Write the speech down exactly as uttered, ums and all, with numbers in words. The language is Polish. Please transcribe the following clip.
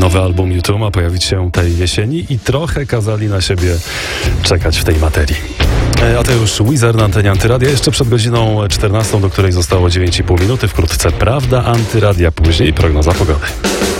Nowy album U dwa ma pojawić się tej jesieni i trochę kazali na siebie czekać w tej materii. A to już Weezer na antenie Antyradia. Jeszcze przed godziną czternastą, do której zostało dziewięć i pół minuty. Wkrótce Prawda Antyradia, później prognoza pogody.